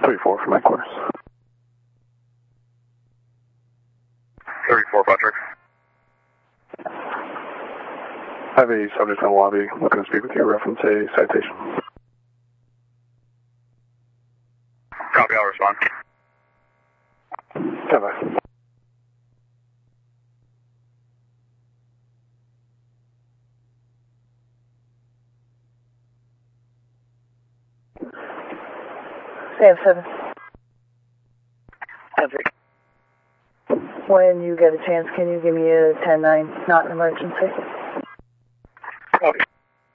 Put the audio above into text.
34 from headquarters. 34, Patrick. I have a subject in the lobby looking to speak with you, reference a citation. Copy, I'll respond. Stand by. Sam 7. Patrick. When you get a chance, can you give me a 10-9, not an emergency?